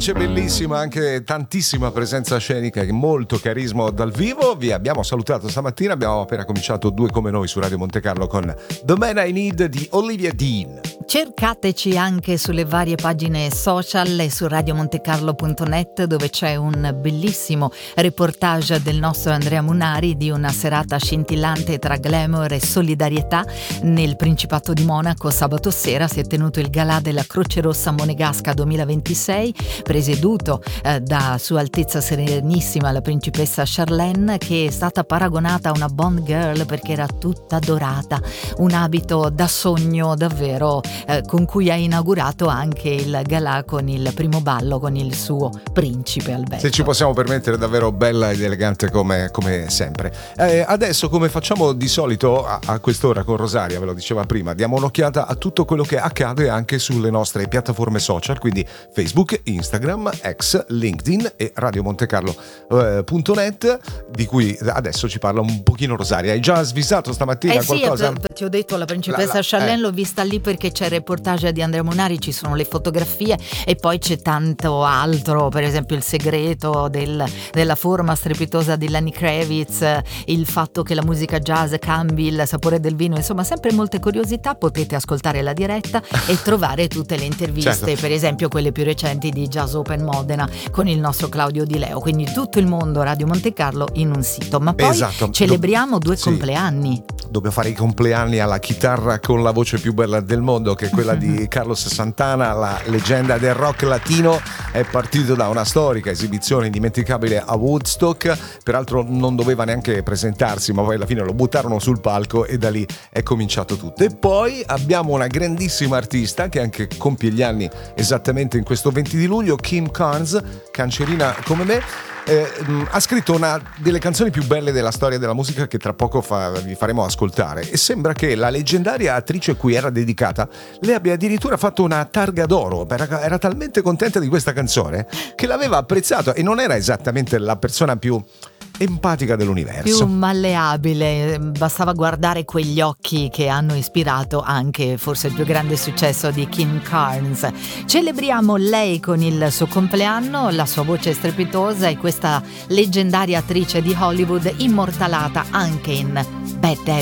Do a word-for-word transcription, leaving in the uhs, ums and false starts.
voce bellissima, anche tantissima presenza scenica e molto carisma dal vivo. Vi abbiamo salutato stamattina, abbiamo appena cominciato Due come noi su Radio Monte Carlo con The Man I Need di Olivia Dean. Cercateci anche sulle varie pagine social e su radiomontecarlo punto net, dove c'è un bellissimo reportage del nostro Andrea Munari di una serata scintillante tra glamour e solidarietà nel Principato di Monaco. Sabato sera si è tenuto il galà della Croce Rossa Monegasca duemilaventisei, presieduto eh, da Sua Altezza Serenissima la Principessa Charlene, che è stata paragonata a una Bond girl perché era tutta dorata, un abito da sogno davvero, eh, con cui ha inaugurato anche il galà con il primo ballo con il suo principe Alberto. Se ci possiamo permettere, davvero bella ed elegante come, come sempre. Eh, adesso, come facciamo di solito a, a quest'ora con Rosaria, ve lo diceva prima, diamo un'occhiata a tutto quello che accade anche sulle nostre piattaforme social, quindi Facebook, Instagram, X, LinkedIn e radiomontecarlo punto net, di cui adesso ci parla un pochino Rosaria. Hai già svisato stamattina eh qualcosa? Sì, ti ho detto la Principessa la, la, Charlene, eh. l'ho vista lì perché c'è il reportage di Andrea Munari, ci sono le fotografie e poi c'è tanto altro, per esempio il segreto del, della forma strepitosa di Lenny Kravitz, il fatto che la musica jazz cambi il sapore del vino, insomma sempre molte curiosità. Potete ascoltare la diretta e trovare tutte le interviste, certo, per esempio quelle più recenti di Jazz Open Modena con il nostro Claudio Di Leo, quindi tutto il mondo Radio Monte Carlo in un sito. Ma poi esatto, celebriamo due sì. compleanni. Dobbiamo fare i compleanni alla chitarra con la voce più bella del mondo, che è quella di Carlos Santana, la leggenda del rock latino. È partito da una storica esibizione indimenticabile a Woodstock, peraltro non doveva neanche presentarsi, ma poi alla fine lo buttarono sul palco e da lì è cominciato tutto. E poi abbiamo una grandissima artista che anche compie gli anni esattamente in questo venti di luglio, Kim Carnes, cancerina come me. Eh, ha scritto una delle canzoni più belle della storia della musica che tra poco fa, vi faremo ascoltare, e sembra che la leggendaria attrice a cui era dedicata le abbia addirittura fatto una targa d'oro. Era, era talmente contenta di questa canzone che l'aveva apprezzato, e non era esattamente la persona più empatica dell'universo, più malleabile. Bastava guardare quegli occhi che hanno ispirato anche forse il più grande successo di Kim Carnes. Celebriamo lei con il suo compleanno, la sua voce strepitosa e questa leggendaria attrice di Hollywood immortalata anche in Bad Habits.